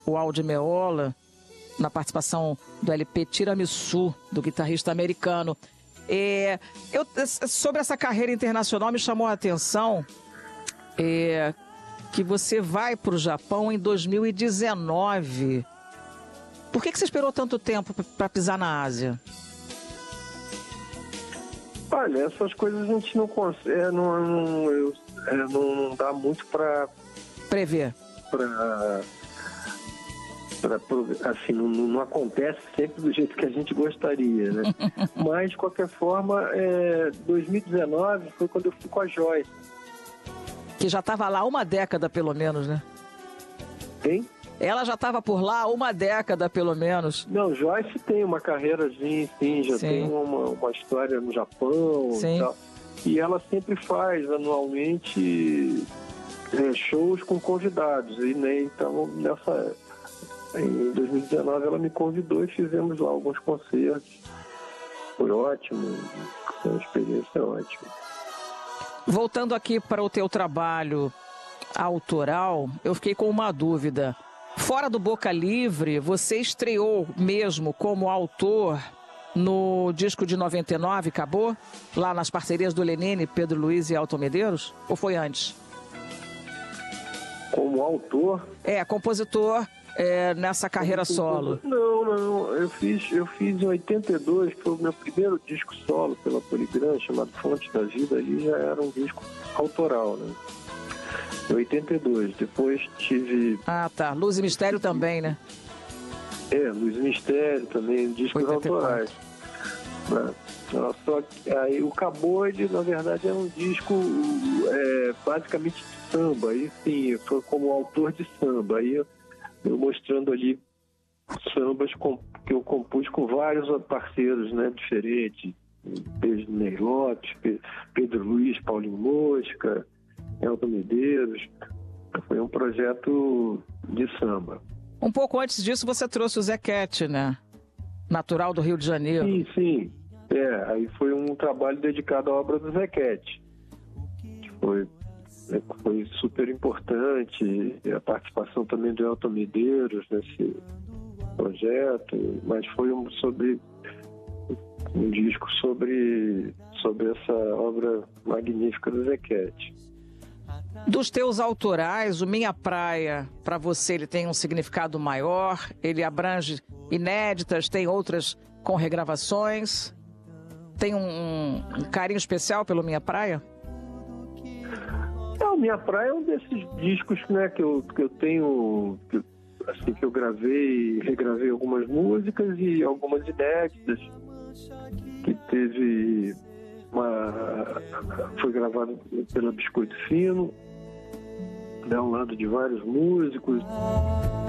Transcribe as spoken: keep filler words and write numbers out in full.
o Aldi Meola, na participação do L P Tiramisu, do guitarrista americano. É, eu, sobre essa carreira internacional, me chamou a atenção é, que você vai para o Japão em dois mil e dezenove. Por que, que você esperou tanto tempo para pisar na Ásia? Olha, essas coisas a gente não consegue, não, não, eu, é, não, não dá muito para prever. Para assim, não, não acontece sempre do jeito que a gente gostaria, né? Mas, de qualquer forma, é, dois mil e dezenove foi quando eu fui com a Joyce. Que já estava lá uma década, pelo menos, né? Tem? Ela já estava por lá uma década, pelo menos. Não, Joyce tem uma carreirazinha, sim, já sim. tem uma, uma história no Japão sim. e tal. E ela sempre faz, anualmente, é, shows com convidados. E, né, então, nessa... Em dois mil e dezenove ela me convidou e fizemos lá alguns concertos. Foi ótimo, foi uma experiência ótima. Voltando aqui para o teu trabalho autoral, eu fiquei com uma dúvida. Fora do Boca Livre, você estreou mesmo como autor no disco de noventa e nove, acabou? Lá nas parcerias do Lenine, Pedro Luiz e Elton Medeiros? Ou foi antes? Como autor? É, compositor. É, nessa carreira solo? Não, não, eu fiz, eu fiz em oitenta e dois, que foi o meu primeiro disco solo pela Poligram, chamado Fonte da Vida, ali já era um disco autoral, né? Em oitenta e dois, depois tive... Ah, tá, Luz e Mistério também, né? É, Luz e Mistério também, discos autorais. Né? Só que aí o Cabode, na verdade, é um disco é, basicamente de samba, aí sim, foi como autor de samba, aí eu Eu mostrando ali sambas que eu compus com vários parceiros, né, diferentes. Desde Ney Lopes, Pedro Luiz, Paulinho Mosca, Elton Medeiros. Foi um projeto de samba. Um pouco antes disso você trouxe o Zequete, né? Natural do Rio de Janeiro. Sim, sim. É, aí foi um trabalho dedicado à obra do Zequete. Foi... Foi super importante a participação também do Elton Medeiros nesse projeto, mas foi um, sobre, um disco sobre, sobre essa obra magnífica do Zequete. Dos teus autorais, o Minha Praia, para você, ele tem um significado maior? Ele abrange inéditas, tem outras com regravações? Tem um, um carinho especial pelo Minha Praia? Não, Minha Praia é um desses discos, né, que eu, que eu tenho, que, assim, que eu gravei, regravei algumas músicas e algumas inéditas, que teve uma... foi gravado pela Biscoito Fino, né, ao lado de vários músicos.